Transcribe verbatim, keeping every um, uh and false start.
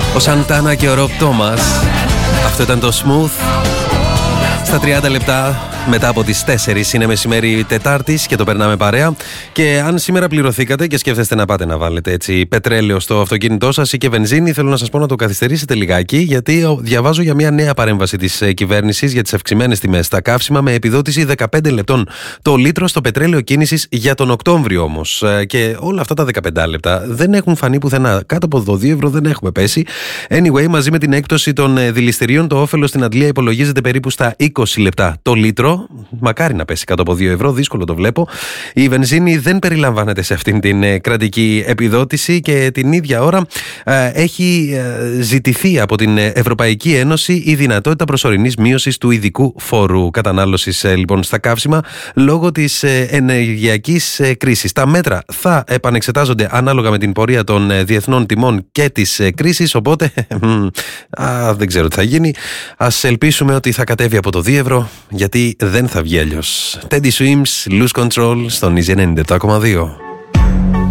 Ο Σαντάνα και ο Ρομπ Τόμας. Αυτό ήταν το Smooth. Στα τριάντα λεπτά μετά από τις τέσσερις είναι μεσημέρι Τετάρτης και το περνάμε παρέα. Και αν σήμερα πληρωθήκατε και σκέφτεστε να πάτε να βάλετε έτσι πετρέλαιο στο αυτοκίνητό σας ή και βενζίνη, θέλω να σας πω να το καθυστερήσετε λιγάκι, γιατί διαβάζω για μια νέα παρέμβαση της κυβέρνησης για τις αυξημένες τιμές στα καύσιμα με επιδότηση δεκαπέντε λεπτών το λίτρο στο πετρέλαιο κίνησης για τον Οκτώβριο όμως. Και όλα αυτά τα δεκαπέντε λεπτά δεν έχουν φανεί πουθενά. Κάτω από το δύο ευρώ δεν έχουμε πέσει. Anyway, μαζί με την έκπτωση των δηληστηρίων, το όφελος στην αντλία υπολογίζεται περίπου στα είκοσι λεπτά το λίτρο. Μακάρι να πέσει κάτω από δύο ευρώ, δύσκολο το βλέπω. Η βενζίνη δεν περιλαμβάνεται σε αυτήν την ε, κρατική επιδότηση και την ίδια ώρα ε, έχει ε, ζητηθεί από την Ευρωπαϊκή Ένωση η δυνατότητα προσωρινής μείωσης του ειδικού φόρου κατανάλωσης ε, λοιπόν στα καύσιμα λόγω της ε, ενεργειακής ε, κρίσης. Τα μέτρα θα επανεξετάζονται ανάλογα με την πορεία των ε, διεθνών τιμών και της ε, κρίσης, οπότε α, δεν ξέρω τι θα γίνει. Ας ελπίσουμε ότι θα κατέβει από το δύο ευρώ, γιατί δεν θα βγει αλλιώς. Teddy Swims, Lose Control στον Easy ενενήντα επτά κόμμα δύο.